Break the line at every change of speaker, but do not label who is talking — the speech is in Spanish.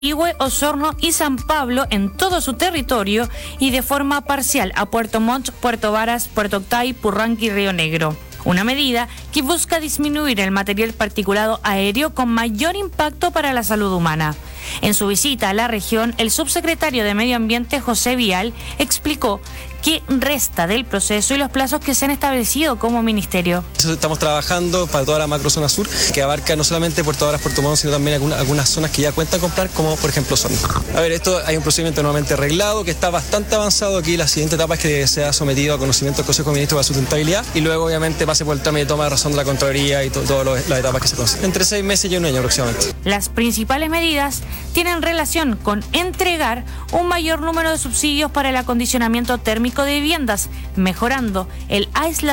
Ihue, Osorno y San Pablo en todo su territorio y de forma parcial a Puerto Montt, Puerto Varas, Puerto Octay, Purranque y Río Negro. Una medida que busca disminuir el material particulado aéreo con mayor impacto para la salud humana. En su visita a la región, el subsecretario de Medio Ambiente, José Vial, explicó qué resta del proceso y los plazos que se han establecido como ministerio.
Estamos trabajando para toda la macrozona sur, que abarca no solamente Puerto Varas, Puerto Montt, sino también algunas zonas que ya cuentan con plan, como por ejemplo Osorno. A ver, esto hay un procedimiento nuevamente arreglado que está bastante avanzado aquí. La siguiente etapa es que sea sometido a conocimiento del Consejo de Ministros de la Sustentabilidad y luego obviamente pase por el trámite de toma de razón de la Contraloría y todas las etapas que se conocen. Entre 6 meses y un año aproximadamente.
Las principales medidas tienen relación con entregar un mayor número de subsidios para el acondicionamiento térmico de viviendas, mejorando el aislamiento